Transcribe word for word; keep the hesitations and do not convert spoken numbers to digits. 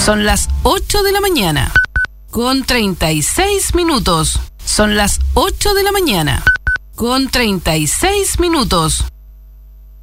Son las ocho de la mañana, con treinta y seis minutos. Son las ocho de la mañana, con treinta y seis minutos.